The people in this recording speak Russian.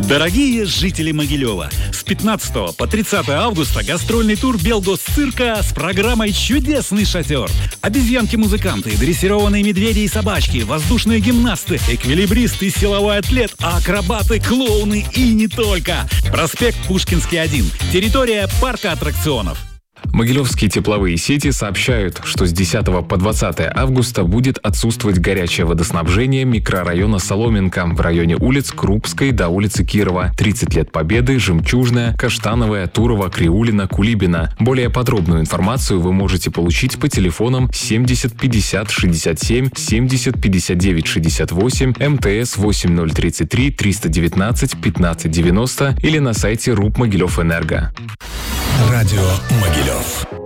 Дорогие жители Могилева, с 15 по 30 августа гастрольный тур Белгосцирка с программой «Чудесный шатер». Обезьянки-музыканты, дрессированные медведи и собачки, воздушные гимнасты, эквилибристы, силовой атлет, акробаты, клоуны и не только. Проспект Пушкинский, 1. Территория парка аттракционов. Могилевские тепловые сети сообщают, что с 10 по 20 августа будет отсутствовать горячее водоснабжение микрорайона Соломенка в районе улиц Крупской до улицы Кирова, 30 лет Победы, Жемчужная, Каштановая, Турова, Криулина, Кулибина. Более подробную информацию вы можете получить по телефонам 70 50 67, 70 59 68, МТС 8033 319 15 90 или на сайте РУП Могилев Энерго. Радио Могилев.